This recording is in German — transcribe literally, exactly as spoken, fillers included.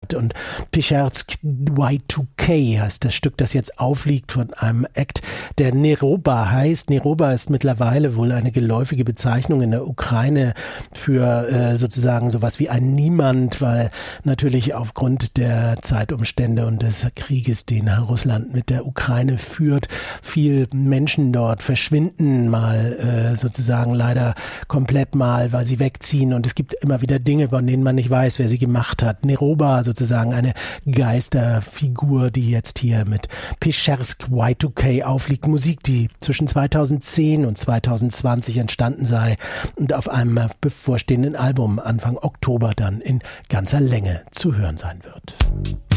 hat. Und Peschersk Y zwei K heißt das Stück, das jetzt aufliegt von einem Act, der Neroba heißt. Neroba ist mittlerweile wohl eine geläufige Bezeichnung in der Ukraine für äh, sozusagen sowas wie ein Niemand, weil natürlich aufgrund der Zeitumstände und des Krieges, den Russland mit der Ukraine führt, viel Menschen dort verschwinden, mal äh, sozusagen leider komplett mal, weil sie wegziehen, und es gibt immer wieder Dinge, von denen man nicht weiß, wer sie gemacht hat. Neroba sozusagen eine Geisterfigur, die jetzt hier mit Peschersk Y zwei K aufliegt. Musik, die zwischen zweitausendzehn und zweitausendzwanzig entstanden sei und auf einem bevorstehenden Album Anfang Oktober dann in ganzer Länge zu hören sein wird.